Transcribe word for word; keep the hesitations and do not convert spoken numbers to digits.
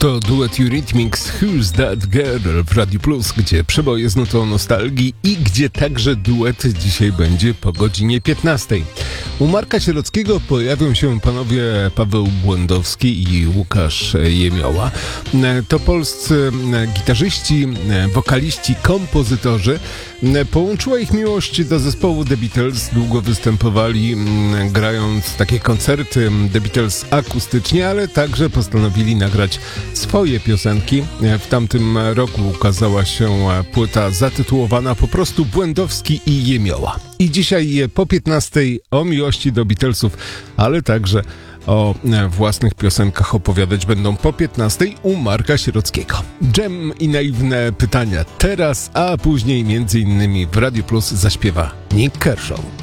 To duet Eurythmics Who's That Girl w Radio Plus, gdzie przeboje z nutą nostalgii i gdzie także duet dzisiaj będzie po godzinie piętnastej. U Marka Sierockiego pojawią się panowie Paweł Błędowski i Łukasz Jemioła. To polscy gitarzyści, wokaliści, kompozytorzy. Połączyła ich miłość do zespołu The Beatles. Długo występowali grając takie koncerty The Beatles akustycznie, ale także postanowili nagrać swoje piosenki. W tamtym roku ukazała się płyta zatytułowana po prostu Błędowski i Jemioła. I dzisiaj po piętnastej o miłości do Beatlesów, ale także o własnych piosenkach opowiadać będą po piętnastej u Marka Sierockiego. Dżem i naiwne pytania teraz, a później między innymi w Radio Plus zaśpiewa Nick Kershaw.